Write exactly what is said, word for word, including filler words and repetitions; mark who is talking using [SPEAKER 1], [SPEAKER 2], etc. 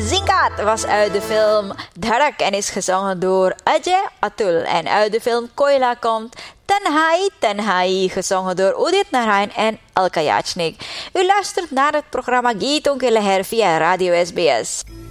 [SPEAKER 1] Zingat was uit de film Dharak en is gezongen door Ajay Atul. En uit de film Koila komt Tanhai Tanhai, gezongen door Udit Narayan en Alka Yachnik. U luistert naar het programma Geetong ke Leher via Radio S B S.